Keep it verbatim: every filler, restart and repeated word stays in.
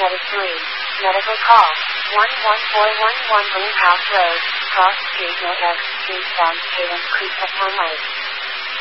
Medicine. Medical call. one one four one one Greenhouse Road, Cross Street, North X, Eastbound, Cadence Creek upon Lake.